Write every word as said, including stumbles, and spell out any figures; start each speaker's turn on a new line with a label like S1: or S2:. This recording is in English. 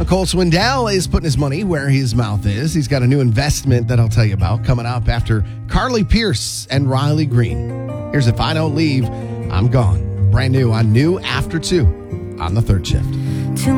S1: Nicole Swindell is putting his money where his mouth is. He's got a new investment that I'll tell you about coming up after Carly Pierce and Riley Green. Here's If I Don't Leave, I'm Gone. Brand new on New After two on the third shift.